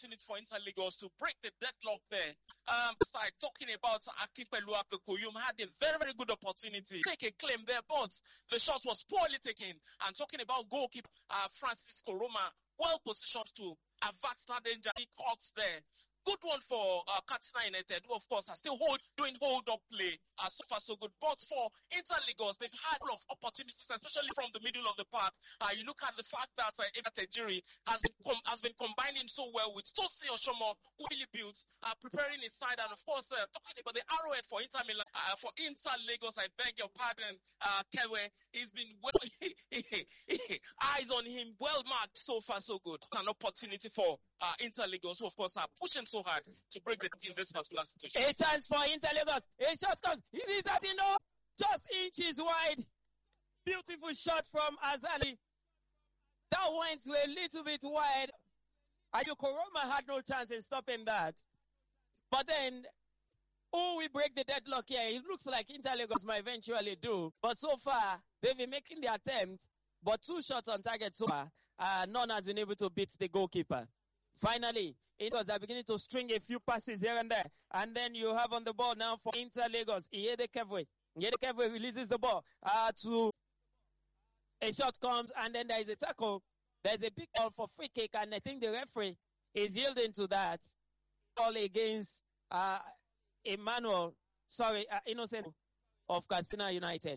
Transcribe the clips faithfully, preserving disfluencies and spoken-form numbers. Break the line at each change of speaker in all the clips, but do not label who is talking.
opportunity for Inter Lagos to break the deadlock there. Um, side talking about Akinpelu Apekoyum had a very, very good opportunity to take a claim there, but the shot was poorly taken. And talking about goalkeeper uh, Francisco Roma, well positioned to avert that danger. He caught there. Good one for uh, Katsina United, who of course are still hold, doing hold-up play. Uh, so far so good. But for Inter Lagos, they've had a lot of opportunities, especially from the middle of the park. Uh, you look at the fact that uh, Eba Tejiri has been com- has been combining so well with Tosin Oshomo, who really built, uh, preparing his side, and of course uh, talking about the arrowhead for Inter Milan, uh, for Inter Lagos. I beg your pardon, uh, Kewe. He's been well, eyes on him, well marked. So far so good. An opportunity for uh, Inter Lagos, who of course are pushing so hard to break the in this particular situation.
A chance for Inter Lagos. A shot comes. It is that enough. Just inches wide. Beautiful shot from Azali. That went a little bit wide. Ayuko Roma had no chance in stopping that. But then, oh, we break the deadlock here. It looks like Inter Lagos might eventually do. But so far, they've been making the attempt. But two shots on target so far. Uh, none has been able to beat the goalkeeper. Finally, Inter are beginning to string a few passes here and there. And then you have on the ball now for Inter Lagos. Iede Kevwe. Iede Kevwe releases the ball uh, to a shot comes, and then there is a tackle. There's a big call for free kick, and I think the referee is yielding to that. Call against uh, Emmanuel, sorry, uh, Innocent of Katsina United.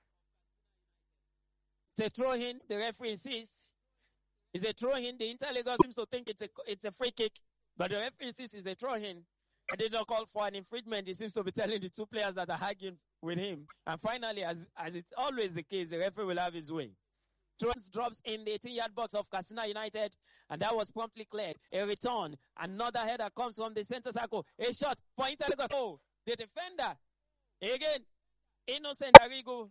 It's a throw-in. The referee insists. It's a throw-in. The Inter Lagos seems to think it's a it's a free kick, but the referee insists it's a throw-in. I did not call for an infringement. He seems to be telling the two players that are arguing with him. And finally, as as it's always the case, the referee will have his way. Trans drops in the eighteen-yard box of Katsina United, and that was promptly cleared. A return. Another header comes from the center circle. A shot for Inter Lagos. Oh, the defender. Again, Innocent Arigo